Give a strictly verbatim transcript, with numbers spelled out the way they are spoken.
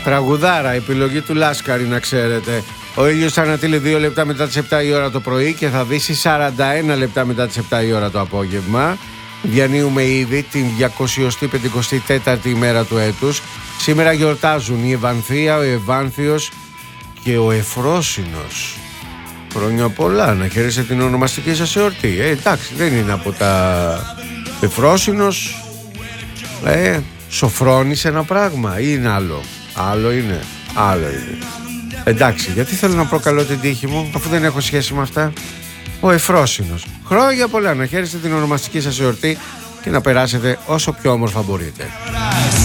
Τραγουδάρα, επιλογή του Λάσκαρη, να ξέρετε. Ο ήλιος θα ανατείλει δύο λεπτά μετά τις επτά η ώρα το πρωί και θα δύσει σαράντα ένα λεπτά μετά τις επτά η ώρα το απόγευμα. Διανύουμε ήδη την διακόσια πενηκοστή τέταρτη ημέρα του έτους. Σήμερα γιορτάζουν η Ευανθία, ο Ευάνθιος και ο Εφρόσινος. Χρόνια πολλά, να χαίρεστε την ονομαστική σας εορτή. Ε, εντάξει, δεν είναι από τα Εφρόσινος. Ε, σοφρώνεις ένα πράγμα ή είναι άλλο. Άλλο είναι, άλλο είναι. Εντάξει, γιατί θέλω να προκαλώ την τύχη μου αφού δεν έχω σχέση με αυτά. Ο Εφρόσινος. Χρόνια πολλά, να χαίρεστε την ονομαστική σας εορτή και να περάσετε όσο πιο όμορφα μπορείτε.